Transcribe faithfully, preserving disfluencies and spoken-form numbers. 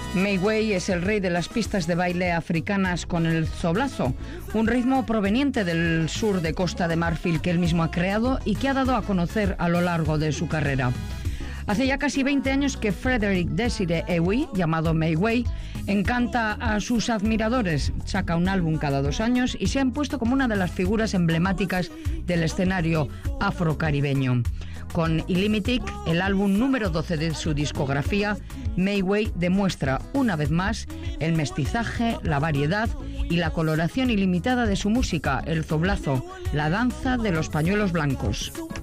Mei Wei es el rey de las pistas de baile africanas con el zoblazo, un ritmo proveniente del sur de Costa de Marfil que él mismo ha creado y que ha dado a conocer a lo largo de su carrera. Hace ya casi veinte años que Frederick Desiree Ewi, llamado Mei Wei, encanta a sus admiradores, saca un álbum cada dos años y se ha impuesto como una de las figuras emblemáticas del escenario afrocaribeño. Con Illimitic, el álbum número doce de su discografía, Mei Wei demuestra una vez más el mestizaje, la variedad y la coloración ilimitada de su música, el zoblazo, la danza de los pañuelos blancos.